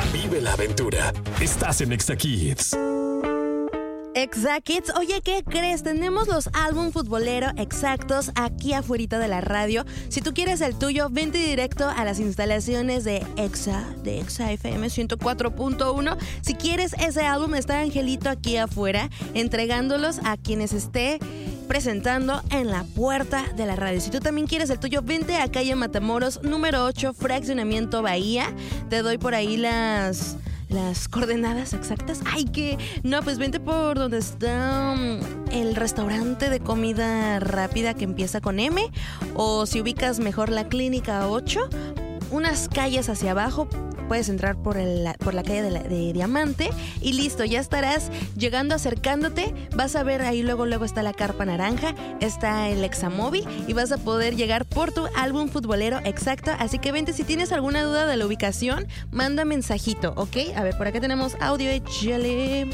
Vive la aventura. Estás en Exa Kids. Exa Kids, oye, ¿qué crees? Tenemos los álbum futbolero exactos aquí afuera de la radio. Si tú quieres el tuyo, vente directo a las instalaciones de Exa FM 104.1. Si quieres ese álbum, está Angelito aquí afuera entregándolos a quienes esté presentando en la puerta de la radio. Si tú también quieres el tuyo, vente a calle Matamoros, número 8, Fraccionamiento Bahía. Te doy por ahí las coordenadas exactas. Pues vente por donde está el restaurante de comida rápida que empieza con M, o si ubicas mejor la Clínica 8, unas calles hacia abajo. Puedes entrar por la calle de Diamante y listo, ya estarás llegando, acercándote. Vas a ver ahí luego está la carpa naranja, está el Examóvil y vas a poder llegar por tu álbum futbolero exacto. Así que vente, si tienes alguna duda de la ubicación, manda mensajito, ¿ok? A ver, por acá tenemos audio, échale.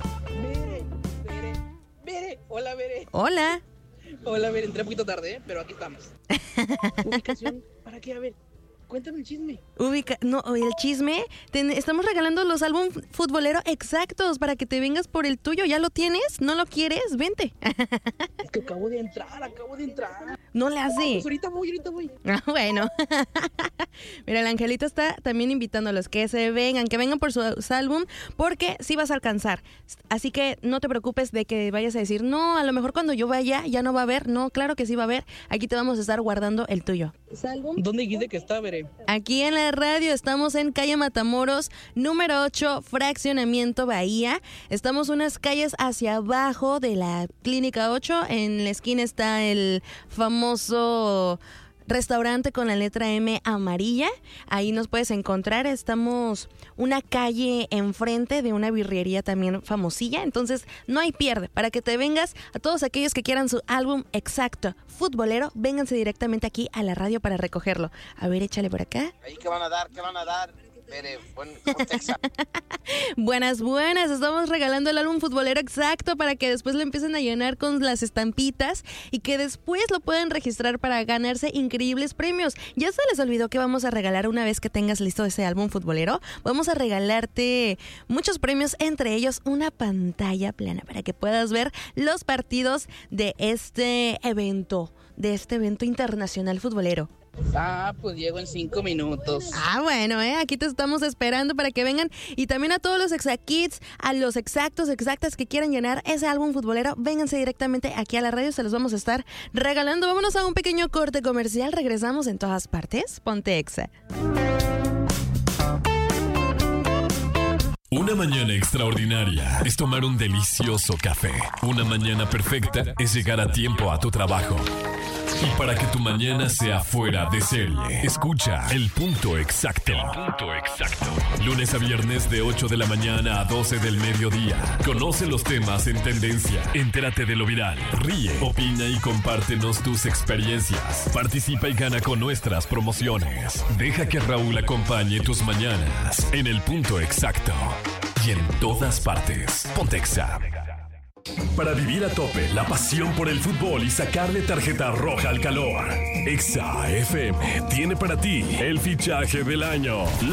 Bere, hola Bere. Hola. Hola Bere, entré un poquito tarde, pero aquí estamos. ¿Ubicación? ¿Para qué? A ver, cuéntame el chisme. El chisme. Estamos regalando los álbum futbolero exactos para que te vengas por el tuyo. ¿Ya lo tienes? ¿No lo quieres? Vente. Es que acabo de entrar. No le hace. Pues ahorita voy. Bueno. Mira, el Angelito está también invitando a los que vengan por sus álbum, porque sí vas a alcanzar. Así que no te preocupes de que vayas a decir, no, a lo mejor cuando yo vaya ya no va a haber. No, claro que sí va a haber. Aquí te vamos a estar guardando el tuyo. ¿Dónde dijiste que está, Bere? Aquí en la radio, estamos en calle Matamoros, número 8, Fraccionamiento Bahía. Estamos unas calles hacia abajo de la Clínica 8. En la esquina está el famoso restaurante con la letra M amarilla. Ahí nos puedes encontrar. Estamos una calle enfrente de una birrería también famosilla. Entonces no hay pierde. Para que te vengas, a todos aquellos que quieran su álbum exacto futbolero, vénganse directamente aquí a la radio para recogerlo. A ver, échale por acá. Ahí, ¿qué van a dar? Buenas, estamos regalando el álbum futbolero exacto para que después lo empiecen a llenar con las estampitas y que después lo puedan registrar para ganarse increíbles premios. ¿Ya se les olvidó que vamos a regalar una vez que tengas listo ese álbum futbolero? Vamos a regalarte muchos premios, entre ellos una pantalla plana para que puedas ver los partidos de este evento internacional futbolero. Pues llego en 5 minutos. Bueno, aquí te estamos esperando para que vengan. Y también a todos los Exa Kids, a los exactas que quieran llenar ese álbum futbolero, vénganse directamente aquí a la radio, se los vamos a estar regalando. Vámonos a un pequeño corte comercial, regresamos en todas partes. Ponte Exa. Una mañana extraordinaria es tomar un delicioso café. Una mañana perfecta es llegar a tiempo a tu trabajo. Y para que tu mañana sea fuera de serie, escucha El Punto Exacto. Lunes a viernes de 8 de la mañana a 12 del mediodía. Conoce los temas en tendencia. Entérate de lo viral. Ríe, opina y compártenos tus experiencias. Participa y gana con nuestras promociones. Deja que Raúl acompañe tus mañanas en El Punto Exacto. Y en todas partes. Ponte Exa. Para vivir a tope la pasión por el fútbol y sacarle tarjeta roja al calor, Exa FM tiene para ti el fichaje del año.